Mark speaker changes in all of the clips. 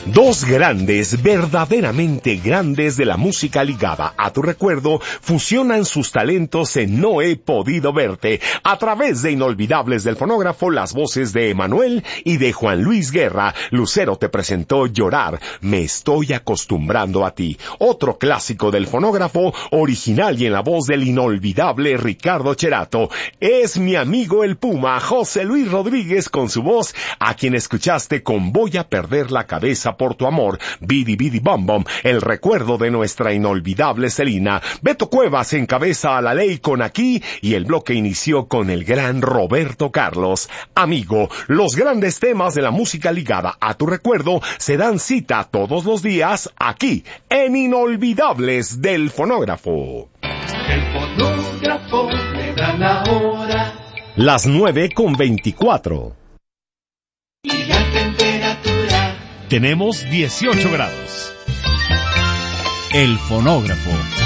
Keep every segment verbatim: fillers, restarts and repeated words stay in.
Speaker 1: Dos grandes, verdaderamente grandes de la música ligada a tu recuerdo, fusionan sus talentos en No He Podido Verte, a través de Inolvidables del Fonógrafo, las voces de Emanuel y de Juan Luis Guerra. Lucero te presentó Llorar, me estoy acostumbrando a ti, otro clásico del fonógrafo, original y en la voz del inolvidable Ricardo Cherato. Es mi amigo el Puma, José Luis Rodríguez, con su voz, a quien escuchaste con Voy a perder la cabeza por tu amor, Bidi Bidi Bom Bom, el recuerdo de nuestra inolvidable Celina. Beto Cuevas encabeza a la ley con Aquí, y el bloque inició con el gran Roberto Carlos. Amigo, los grandes temas de la música ligada a tu recuerdo se dan cita todos los días aquí, en Inolvidables del Fonógrafo.
Speaker 2: El fonógrafo me da la hora.
Speaker 1: Las nueve con veinticuatro.
Speaker 2: Y la temperatura.
Speaker 3: Tenemos dieciocho grados. El fonógrafo.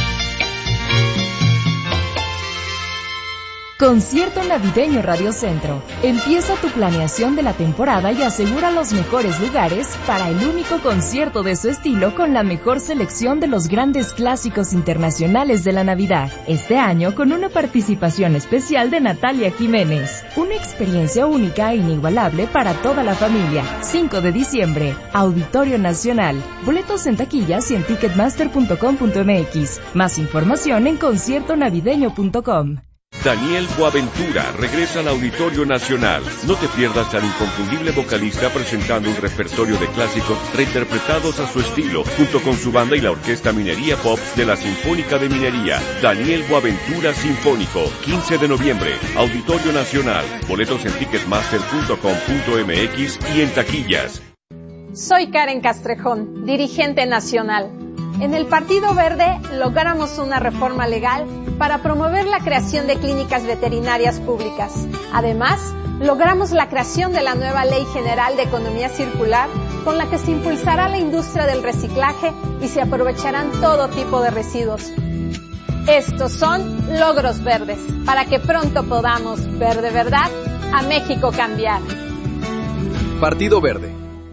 Speaker 4: Concierto Navideño Radio Centro. Empieza tu planeación de la temporada y asegura los mejores lugares para el único concierto de su estilo con la mejor selección de los grandes clásicos internacionales de la Navidad. Este año con una participación especial de Natalia Jiménez. Una experiencia única e inigualable para toda la familia. cinco de diciembre, Auditorio Nacional. Boletos en taquillas y en ticketmaster punto com punto m x. Más información en concierto navideño punto com.
Speaker 5: Daniel Boaventura regresa al Auditorio Nacional. No te pierdas al inconfundible vocalista presentando un repertorio de clásicos reinterpretados a su estilo, junto con su banda y la Orquesta Minería Pop de la Sinfónica de Minería. Daniel Boaventura Sinfónico, quince de noviembre, Auditorio Nacional. Boletos en ticketmaster punto com punto m x y en taquillas.
Speaker 6: Soy Karen Castrejón, dirigente nacional. En el Partido Verde logramos una reforma legal para promover la creación de clínicas veterinarias públicas. Además, logramos la creación de la nueva Ley General de Economía Circular, con la que se impulsará la industria del reciclaje y se aprovecharán todo tipo de residuos. Estos son logros verdes, para que pronto podamos ver de verdad a México cambiar.
Speaker 7: Partido Verde.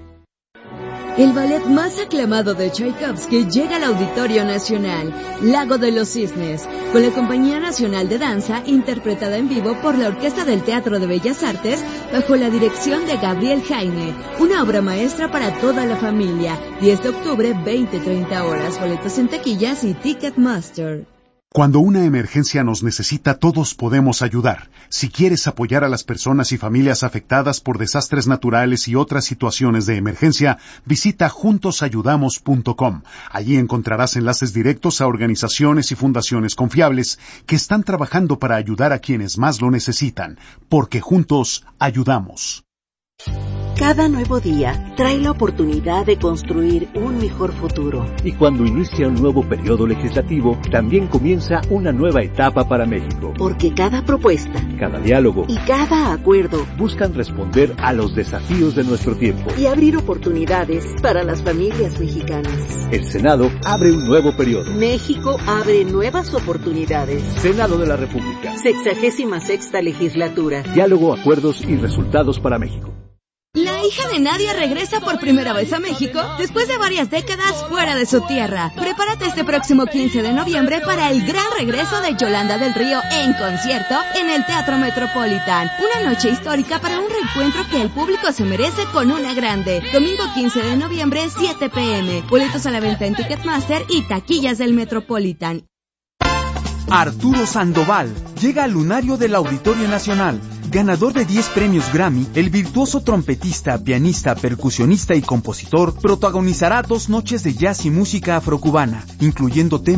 Speaker 8: El ballet más aclamado de Tchaikovsky llega al Auditorio Nacional, Lago de los Cisnes, con la Compañía Nacional de Danza, interpretada en vivo por la Orquesta del Teatro de Bellas Artes, bajo la dirección de Gabriel Jaime. Una obra maestra para toda la familia. diez de octubre, veinte treinta horas. Boletos en taquillas y Ticketmaster.
Speaker 9: Cuando una emergencia nos necesita, todos podemos ayudar. Si quieres apoyar a las personas y familias afectadas por desastres naturales y otras situaciones de emergencia, visita juntos ayudamos punto com. Allí encontrarás enlaces directos a organizaciones y fundaciones confiables que están trabajando para ayudar a quienes más lo necesitan, porque juntos ayudamos.
Speaker 10: Cada nuevo día trae la oportunidad de construir un mejor futuro.
Speaker 11: Y cuando inicia un nuevo periodo legislativo, también comienza una nueva etapa para México.
Speaker 10: Porque cada propuesta,
Speaker 11: cada diálogo
Speaker 10: y cada acuerdo
Speaker 11: buscan responder a los desafíos de nuestro tiempo
Speaker 10: y abrir oportunidades para las familias mexicanas.
Speaker 11: El Senado abre un nuevo periodo.
Speaker 10: México abre nuevas oportunidades.
Speaker 11: Senado de la República.
Speaker 10: Sexagésima sexta legislatura.
Speaker 11: Diálogo, acuerdos y resultados para México.
Speaker 8: La hija de Nadia regresa por primera vez a México después de varias décadas fuera de su tierra. Prepárate este próximo quince de noviembre para el gran regreso de Yolanda del Río en concierto en el Teatro Metropolitan. Una noche histórica para un reencuentro que el público se merece con una grande. Domingo quince de noviembre, siete pe eme. Boletos a la venta en Ticketmaster y taquillas del Metropolitan.
Speaker 12: Arturo Sandoval llega al lunario del Auditorio Nacional. Ganador de diez premios Grammy, el virtuoso trompetista, pianista, percusionista y compositor protagonizará dos noches de jazz y música afrocubana, incluyendo temas